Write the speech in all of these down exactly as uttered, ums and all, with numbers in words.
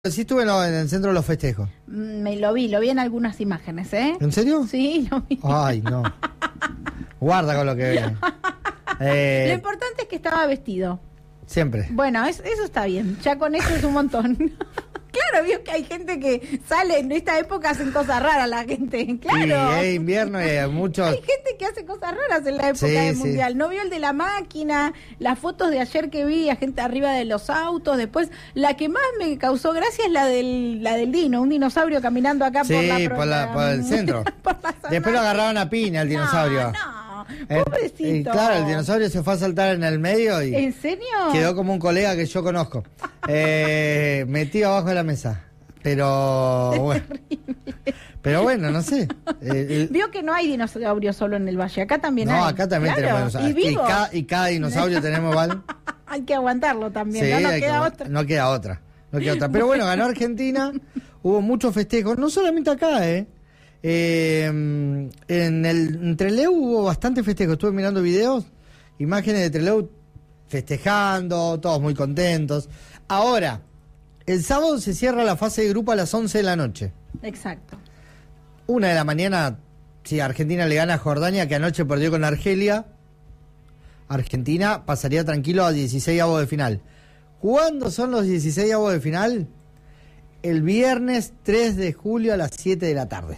Sí estuve en, lo- en el centro de los festejos. Me lo vi, lo vi en algunas imágenes, ¿eh? ¿En serio? Sí, lo vi. Ay, no. Guarda con lo que vean. Eh, Lo importante es que estaba vestido. siempre. Bueno, es- eso está bien. Ya con eso es un montón. Claro, vio que hay gente que sale en esta época, hacen cosas raras la gente. Claro. Y es invierno y hay muchos. Hay gente que hace cosas raras en la época Sí, del sí. mundial. No vio el de la máquina, las fotos de ayer que vi, a gente arriba de los autos. Después, la que más me causó gracia es la del, la del dino, un dinosaurio caminando acá Sí, por la por, la, por el centro. por la zona. Después lo agarraron a piña el dinosaurio. No, no, Eh, pobrecito. y claro, el dinosaurio se fue a saltar en el medio y ¿En serio? quedó como un colega que yo conozco. Eh, metido abajo de la mesa. Pero bueno. Pero bueno, no sé. Eh, el- Vio que no hay dinosaurios solo en el valle, acá también hay. no, acá también Claro, tenemos dinosaurios. Y Y, vivo. ca- y cada dinosaurio tenemos igual. Hay que aguantarlo también, Sí, no nos hay que queda agu- otra. no queda otra. No queda otra. Pero bueno, ganó Argentina. Hubo muchos festejos, no solamente acá, ¿eh? Eh, en el en Trelew hubo bastante festejos. Estuve mirando videos, imágenes de Trelew festejando, todos muy contentos. Ahora, el sábado se cierra la fase de grupo a las once de la noche. Exacto. Una de la mañana, si Argentina le gana a Jordania, que anoche perdió con Argelia, Argentina pasaría tranquilo a dieciséis avos de final. ¿Cuándo son los dieciséis avos de final? El viernes tres de julio a las siete de la tarde.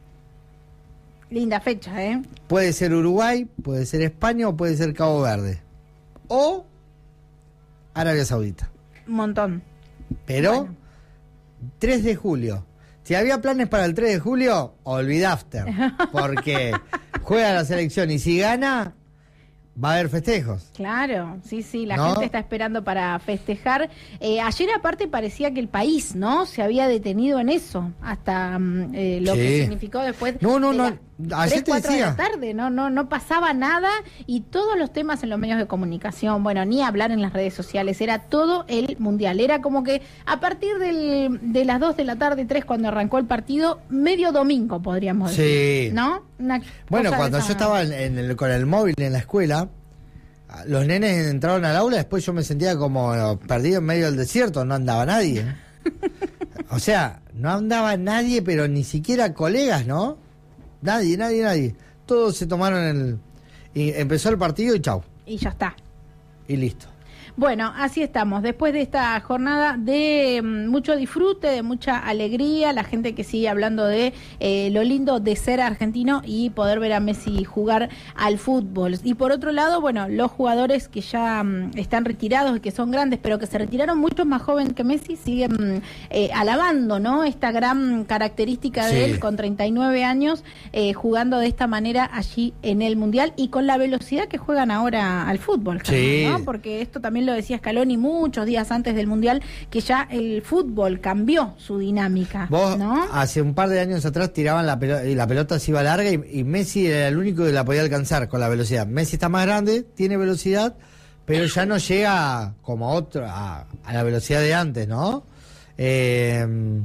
Linda fecha, ¿eh? Puede ser Uruguay, puede ser España o puede ser Cabo Verde. O Arabia Saudita. Un montón. Pero Bueno. tres de julio. Si había planes para el tres de julio, olvidaste. Porque juega la selección y si gana, va a haber festejos. Claro, sí, sí, la ¿No? gente está esperando para festejar. Eh, ayer aparte parecía que el país, ¿no? Se había detenido en eso, hasta mm, eh, lo Sí. que significó después. No, no, de no, las ayer tres, te cuatro de la decía. tarde, no, no, no pasaba nada y todos los temas en los medios de comunicación, bueno, ni hablar en las redes sociales, era todo el mundial. Era como que a partir del, de las dos de la tarde, tres cuando arrancó el partido, medio domingo podríamos Sí. decir, ¿no? Una Bueno, cosa de cuando esa- yo estaba en, en el- con el móvil en la escuela, los nenes entraron al aula, después yo me sentía como eh, perdido en medio del desierto, no andaba nadie. O sea, no andaba nadie, pero ni siquiera colegas, ¿no? Nadie, nadie, nadie. Todos se tomaron el... Y empezó el partido y chau. Y ya está. Y listo. Bueno, así estamos. Después de esta jornada de mm, mucho disfrute, de mucha alegría, la gente que sigue hablando de eh, lo lindo de ser argentino y poder ver a Messi jugar al fútbol. Y por otro lado, bueno, los jugadores que ya mm, están retirados y que son grandes, pero que se retiraron mucho más jóvenes que Messi, siguen mm, eh, alabando, ¿no? Esta gran característica de Sí. él con treinta y nueve años, eh, jugando de esta manera allí en el Mundial y con la velocidad que juegan ahora al fútbol, Sí. ¿no? Porque esto también lo decía Scaloni muchos días antes del Mundial, que ya el fútbol cambió su dinámica, Vos ¿no? hace un par de años atrás tiraban la pelota y la pelota se iba larga y, y Messi era el único que la podía alcanzar con la velocidad. Messi está más grande, tiene velocidad, pero ya no llega como otro a, a la velocidad de antes, ¿no? Eh,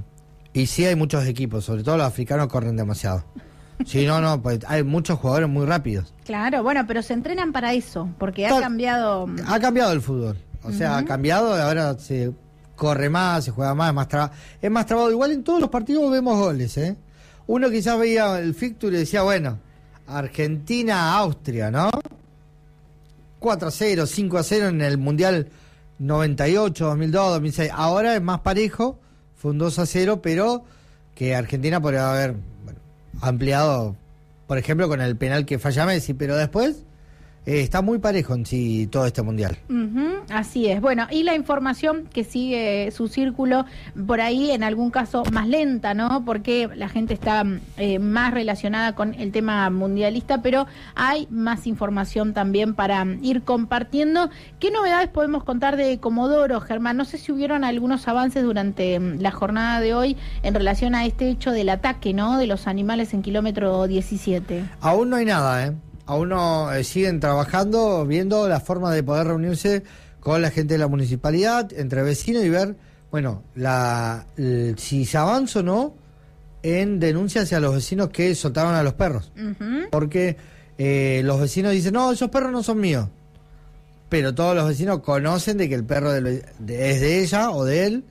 y sí hay muchos equipos, sobre todo los africanos corren demasiado. Sí, no, no, pues hay muchos jugadores muy rápidos. Claro, bueno, pero se entrenan para eso, porque ha Tal- cambiado. Ha cambiado el fútbol. O sea, ha cambiado, ahora se corre más, se juega más, es más trabado. Es más trabado. Igual en todos los partidos vemos goles, ¿eh? Uno quizás veía el fixture y decía, bueno, Argentina-Austria, ¿no? cuatro a cero, cinco a cero en el Mundial noventa y ocho, dos mil dos, dos mil seis. Ahora es más parejo, fue un dos a cero, pero que Argentina podría haber bueno, ampliado, por ejemplo, con el penal que falla Messi, pero después eh, está muy parejo en sí todo este Mundial. Ujú, así es. Bueno, y la información que sigue su círculo por ahí, en algún caso más lenta, ¿no? Porque la gente está eh, más relacionada con el tema mundialista, pero hay más información también para mm, ir compartiendo. ¿Qué novedades podemos contar de Comodoro, Germán? No sé si hubieron algunos avances durante mm, la jornada de hoy en relación a este hecho del ataque, ¿no? De los animales en kilómetro diecisiete. Aún no hay nada, ¿eh? Aún no eh, siguen trabajando, viendo la forma de poder reunirse con la gente de la municipalidad, entre vecinos y ver, bueno, la, el- si se avanza o no en denuncias hacia los vecinos que soltaron a los perros. Ujú. Porque eh, los vecinos dicen, no, esos perros no son míos. pero todos los vecinos conocen de que el perro de, de- es de ella o de él,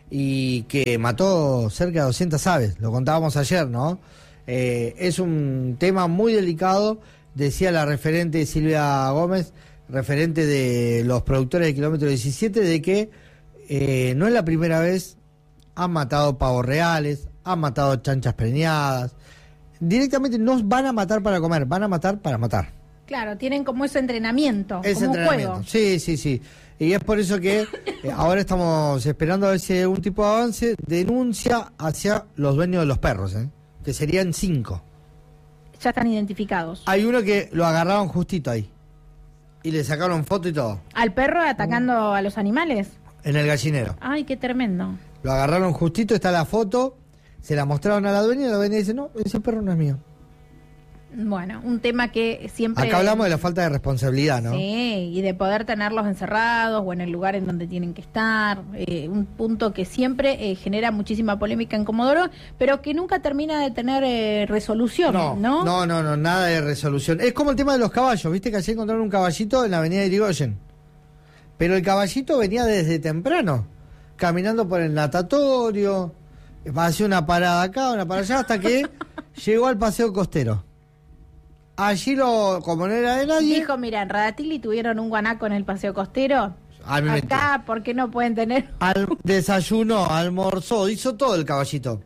y que mató cerca de doscientas aves, lo contábamos ayer, ¿no? Eh, es un tema muy delicado, decía la referente Silvia Gómez, referente de los productores de kilómetro diecisiete, de que eh, no es la primera vez, han matado pavos reales, han matado chanchas preñadas, directamente no van a matar para comer, van a matar para matar. Claro, tienen como ese entrenamiento, ese como entrenamiento. juego. Sí, sí, sí. Y es por eso que eh, ahora estamos esperando a ver si hay algún tipo de avance, denuncia hacia los dueños de los perros, ¿eh? Que serían cinco. Ya están identificados. Hay uno que lo agarraron justito ahí y le sacaron foto y todo. ¿Al perro atacando a los animales? En el gallinero. Ay, qué tremendo. Lo agarraron justito, está la foto, se la mostraron a la dueña y la dueña dice, no, ese perro no es mío. Bueno, un tema que siempre... Acá hablamos de la falta de responsabilidad, ¿no? Sí, y de poder tenerlos encerrados o en el lugar en donde tienen que estar. Eh, un punto que siempre eh, genera muchísima polémica en Comodoro, pero que nunca termina de tener eh, resolución, ¿no? No, no, no, no, nada de resolución. Es como el tema de los caballos, viste que ayer encontraron un caballito en la avenida de Irigoyen. Pero el caballito venía desde temprano, caminando por el natatorio, hacía una parada acá, una parada allá, hasta que llegó al paseo costero. Allí, lo, como no era de nadie... Dijo, mira, en Radatili tuvieron un guanaco en el paseo costero. Al Acá, ¿por qué no pueden tener? Al, desayunó, almorzó, hizo todo el caballito.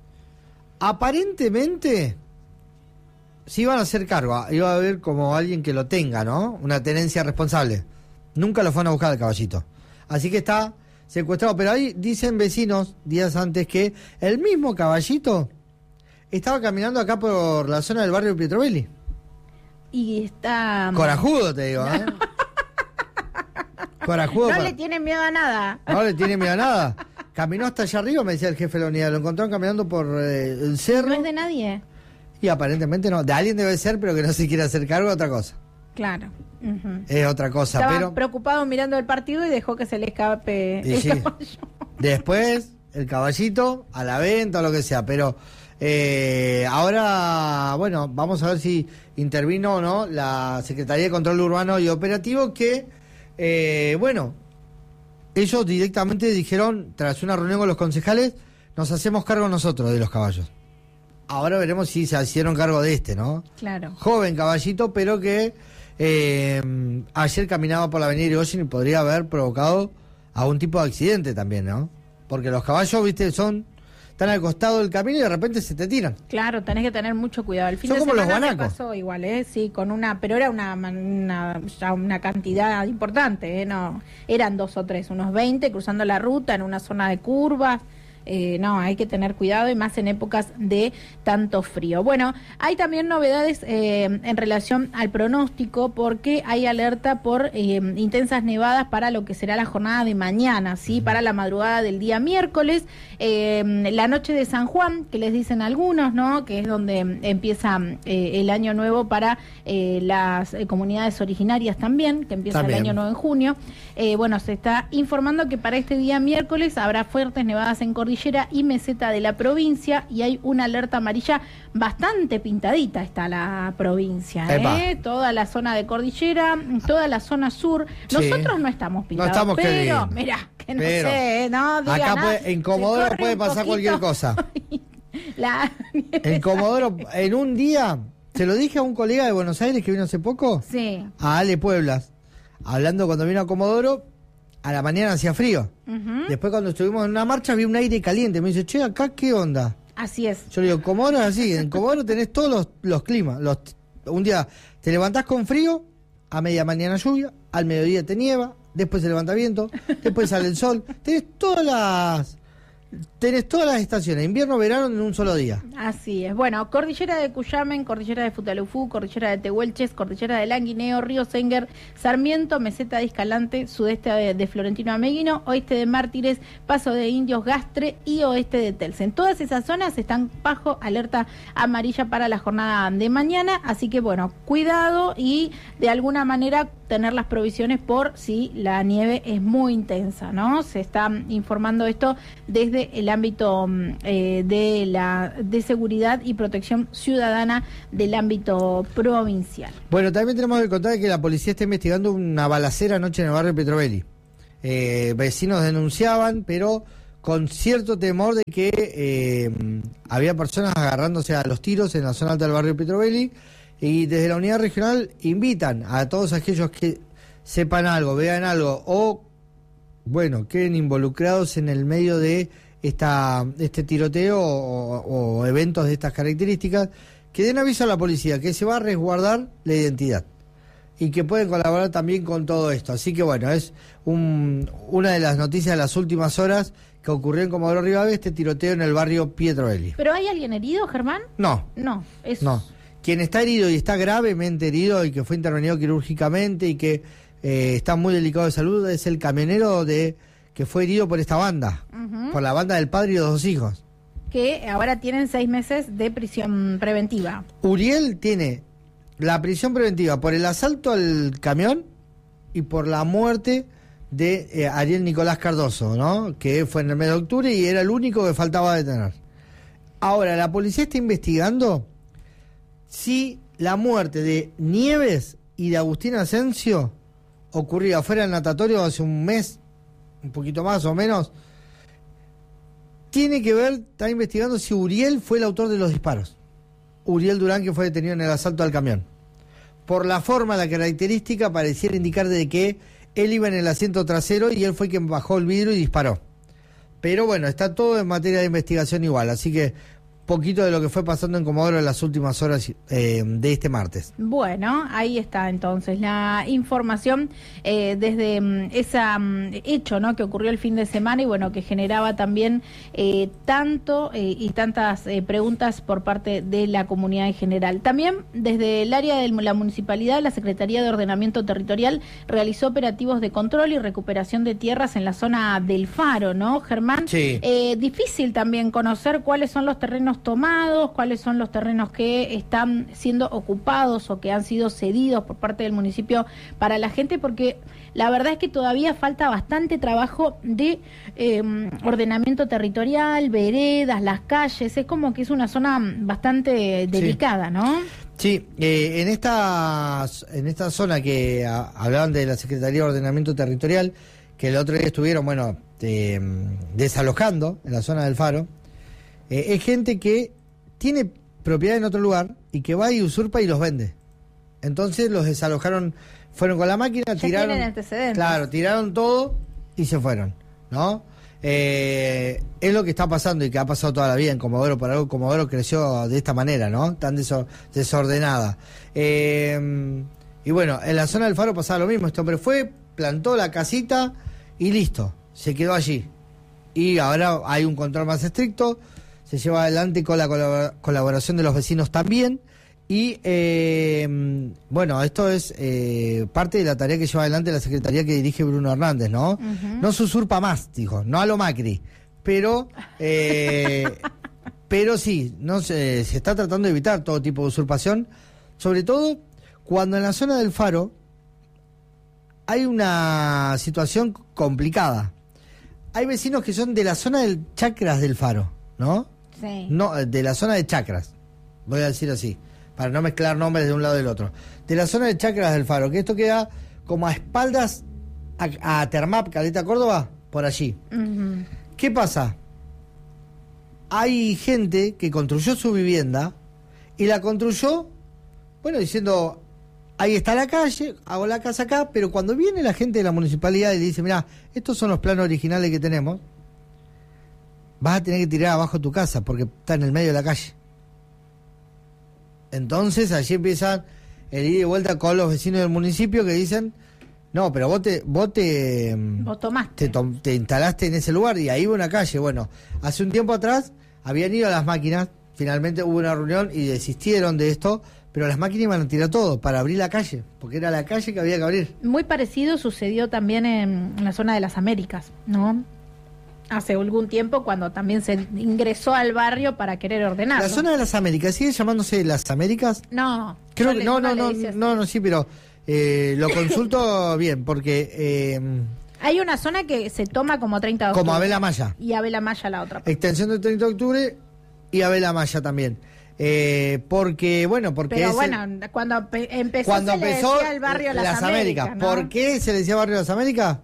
Aparentemente, se iban a hacer cargo, iba a haber como alguien que lo tenga, ¿no? Una tenencia responsable. Nunca lo fueron a buscar al caballito. Así que está secuestrado. Pero ahí dicen vecinos, días antes, que el mismo caballito estaba caminando acá por la zona del barrio Pietrovelli. Y está... Corajudo, te digo, ¿eh? Corajudo. No para... le tienen miedo a nada. No le tiene miedo a nada. Caminó hasta allá arriba, me decía el jefe de la unidad. Lo encontraron caminando por eh, el cerro. No es de nadie. Y aparentemente no. De alguien debe ser, pero que no se quiere hacer cargo de otra cosa. Claro. Uh-huh. Es otra cosa, Estaba pero... preocupado mirando el partido y dejó que se le escape Y el sí. caballo. Después, el caballito a la venta o lo que sea. Pero eh, ahora, bueno, vamos a ver si intervino o no la Secretaría de Control Urbano y Operativo, que, eh, bueno, ellos directamente dijeron, tras una reunión con los concejales, nos hacemos cargo nosotros de los caballos. Ahora veremos si se hicieron cargo de este, ¿no? Claro. Joven caballito, pero que eh, ayer caminaba por la avenida Irigoyen y podría haber provocado algún tipo de accidente también, ¿no? Porque los caballos, viste, son... están al costado del camino y de repente se te tiran. Claro, tenés que tener mucho cuidado. El fin Son de como los semana me guanacos. pasó igual, ¿eh? Sí, con una, pero era una, una, ya una cantidad importante, ¿eh? No, eran dos o tres, unos veinte cruzando la ruta en una zona de curvas. Eh, no, hay que tener cuidado y más en épocas de tanto frío. Bueno, hay también novedades eh, en relación al pronóstico porque hay alerta por eh, intensas nevadas para lo que será la jornada de mañana, ¿sí? Para la madrugada del día miércoles, eh, la noche de San Juan, que les dicen algunos, ¿no? Que es donde empieza eh, el año nuevo para eh, las eh, comunidades originarias también, que empieza También. el año nuevo en junio. Eh, bueno, se está informando que para este día miércoles habrá fuertes nevadas en Cordillera y meseta de la provincia y hay una alerta amarilla bastante pintadita está la provincia, ¿eh? Toda la zona de Cordillera, toda la zona sur. Sí. Nosotros no estamos pintados, No estamos, qué pero lindo. mirá, que no Pero sé, no diga acá nada. puede- en Se Comodoro corre puede un pasar poquito. cualquier cosa. La En Comodoro, en un día, se lo dije a un colega de Buenos Aires que vino hace poco, Sí. a Ale Pueblas, hablando cuando vino a Comodoro, a la mañana hacía frío. Ujú. Después cuando estuvimos en una marcha vi un aire caliente, me dice, che, acá qué onda. Así es. Yo le digo, Comodoro es así, en Comodoro tenés todos los, los climas. Los, un día te levantás con frío, a media mañana lluvia, al mediodía te nieva, después se levanta viento, después sale el sol. Tenés todas las... Tenés todas las estaciones, invierno, verano en un solo día. Así es. Bueno, Cordillera de Cuyamen, Cordillera de Futalufú, Cordillera de Tehuelches, Cordillera de Languineo, Río Senger, Sarmiento, Meseta de Escalante, sudeste de, de Florentino Ameguino, oeste de Mártires, Paso de Indios, Gastre y oeste de Telsen. Todas esas zonas están bajo alerta amarilla para la jornada de mañana, así que bueno, cuidado y de alguna manera tener las provisiones por si la nieve es muy intensa, ¿no? Se está informando esto desde el ámbito eh, de la de seguridad y protección ciudadana del ámbito provincial. Bueno, también tenemos que contar que la policía está investigando una balacera anoche en el barrio Petrovelli. Eh, vecinos denunciaban, pero con cierto temor de que eh, había personas agarrándose a los tiros en la zona alta del barrio Petrovelli, y desde la unidad regional invitan a todos aquellos que sepan algo, vean algo o, bueno, queden involucrados en el medio de esta este tiroteo o, o eventos de estas características, que den aviso a la policía, que se va a resguardar la identidad y que pueden colaborar también con todo esto. Así que bueno, es un, una de las noticias de las últimas horas que ocurrió en Comodoro Rivadavia, este tiroteo en el barrio Pietrovelli. ¿Pero hay alguien herido, Germán? No. No, es... No. Quien está herido y está gravemente herido y que fue intervenido quirúrgicamente y que eh, está muy delicado de salud es el camionero de que fue herido por esta banda, uh-huh. por la banda del padre y los dos hijos. Que ahora tienen seis meses de prisión preventiva. Uriel tiene la prisión preventiva por el asalto al camión y por la muerte de eh, Ariel Nicolás Cardoso, ¿no? Que fue en el mes de octubre y era el único que faltaba detener. Ahora, la policía está investigando si la muerte de Nieves y de Agustín Asensio ocurrió afuera del natatorio hace un mes, un poquito más o menos. Tiene que ver, está investigando si Uriel fue el autor de los disparos. Uriel Durán, que fue detenido en el asalto al camión. Por la forma, la característica pareciera indicar de que él iba en el asiento trasero y él fue quien bajó el vidrio y disparó. Pero bueno, está todo en materia de investigación igual, así que poquito de lo que fue pasando en Comodoro en las últimas horas eh, de este martes. Bueno, ahí está entonces la información eh, desde um, ese um, hecho, ¿no?, que ocurrió el fin de semana y bueno, que generaba también eh, tanto eh, y tantas eh, preguntas por parte de la comunidad en general. También desde el área de la municipalidad, la Secretaría de Ordenamiento Territorial realizó operativos de control y recuperación de tierras en la zona del Faro, ¿no, Germán? Sí. Eh, difícil también conocer cuáles son los terrenos tomados, cuáles son los terrenos que están siendo ocupados o que han sido cedidos por parte del municipio para la gente, porque la verdad es que todavía falta bastante trabajo de eh, ordenamiento territorial, veredas, las calles, es como que es una zona bastante delicada, sí. ¿no? Sí, eh, en esta en esta zona que a, hablaban de la Secretaría de Ordenamiento Territorial, que el otro día estuvieron, bueno, eh, desalojando en la zona del Faro, Eh, es gente que tiene propiedad en otro lugar y que va y usurpa y los vende. Entonces los desalojaron, fueron con la máquina, ya tiraron, tienen antecedentes. Claro, tiraron todo y se fueron, ¿no? Eh, es lo que está pasando y que ha pasado toda la vida en Comodoro. Por algo Comodoro creció de esta manera, ¿no? Tan deso- desordenada. Eh, y bueno, en la zona del Faro pasaba lo mismo. Este hombre fue, plantó la casita y listo, se quedó allí. Y ahora hay un control más estricto. Se lleva adelante con la colabor- colaboración de los vecinos también. Y eh, bueno, esto es eh, parte de la tarea que lleva adelante la secretaría que dirige Bruno Hernández, ¿no? Uh-huh. No se usurpa más, dijo, no a lo Macri, pero eh, pero sí, no se, se está tratando de evitar todo tipo de usurpación, sobre todo cuando en la zona del Faro hay una situación complicada. Hay vecinos que son de la zona del Chacras del Faro, ¿no? Sí. No, de la zona de Chacras, voy a decir así, para no mezclar nombres de un lado y del otro. De la zona de Chacras del Faro, que esto queda como a espaldas a, a Termap, Caleta Córdoba, por allí. Uh-huh. ¿Qué pasa? Hay gente que construyó su vivienda y la construyó, bueno, diciendo, ahí está la calle, hago la casa acá, pero cuando viene la gente de la municipalidad y le dice, mirá, estos son los planos originales que tenemos, vas a tener que tirar abajo tu casa porque está en el medio de la calle. Entonces allí empiezan el ida y vuelta con los vecinos del municipio que dicen, no, pero vos te vos te, vos tomaste. te, to, te instalaste en ese lugar y ahí va una calle. Bueno, hace un tiempo atrás habían ido a las máquinas, finalmente hubo una reunión y desistieron de esto, pero las máquinas iban a tirar todo para abrir la calle, porque era la calle que había que abrir. Muy parecido sucedió también en, en la zona de las Américas, ¿no? Hace algún tiempo cuando también se ingresó al barrio para querer ordenar. ¿La zona de las Américas sigue llamándose las Américas? No. Creo que no, no, no, no, no, sí, pero eh, lo consulto bien, porque eh, hay una zona que se toma como treinta de octubre. Como Abel Amaya. Y Abel Amaya la otra. Extensión del treinta de octubre y Abel Amaya también. Eh, porque, bueno, porque... Pero bueno, el, cuando pe- empezó cuando se empezó le decía el barrio Las, las Américas, Américas. ¿no? ¿Por qué se le decía barrio Las Américas?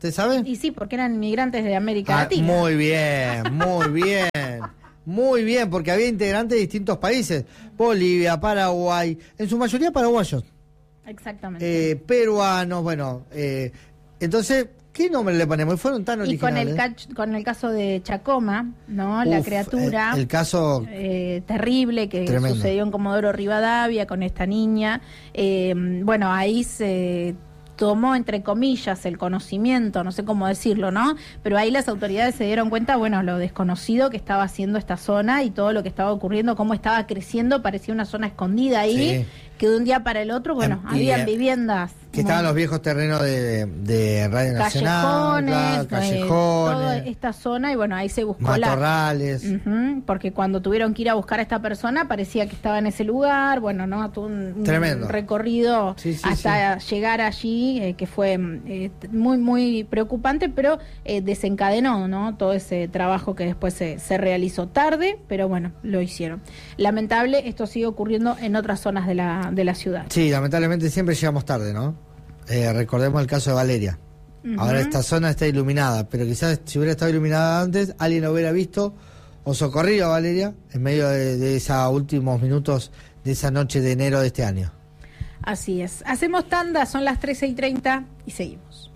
¿Usted sabe? Y sí, porque eran inmigrantes de América Ah, Latina. muy bien, muy bien. Muy bien, porque había integrantes de distintos países. Bolivia, Paraguay, en su mayoría paraguayos. Exactamente. Eh, peruanos, bueno. Eh, entonces, ¿qué nombre le ponemos? Fueron tan Y con originales. el, ca- con el caso de Chacoma, ¿no? La Uf, criatura. El, el caso... Eh, terrible que Tremendo. sucedió en Comodoro Rivadavia con esta niña. Eh, bueno, ahí se tomó, entre comillas, el conocimiento, no sé cómo decirlo, ¿no? Pero ahí las autoridades se dieron cuenta, bueno, lo desconocido que estaba haciendo esta zona y todo lo que estaba ocurriendo, cómo estaba creciendo, parecía una zona escondida ahí, Sí. que de un día para el otro, bueno, Em, y, habían eh, viviendas. Que estaban los viejos terrenos de, de Radio Nacional, callejones, claro, eh, toda callejones, esta zona y bueno, ahí se buscó la... matorrales. Ujú, porque cuando tuvieron que ir a buscar a esta persona parecía que estaba en ese lugar, bueno, no, tuvo un, un Tremendo. recorrido Sí, sí, hasta llegar allí, eh, que fue eh, muy, muy preocupante, pero eh, desencadenó, ¿no? Todo ese trabajo que después se, se realizó tarde, pero bueno, lo hicieron. Lamentable, esto sigue ocurriendo en otras zonas de la, de la ciudad. Sí, lamentablemente siempre llegamos tarde, ¿no? Eh, recordemos el caso de Valeria. Ujú. Ahora esta zona está iluminada, pero quizás si hubiera estado iluminada antes, alguien lo hubiera visto o socorrido a Valeria en medio de, de esos últimos minutos de esa noche de enero de este año. Así es. Hacemos tanda, son las trece y treinta y seguimos.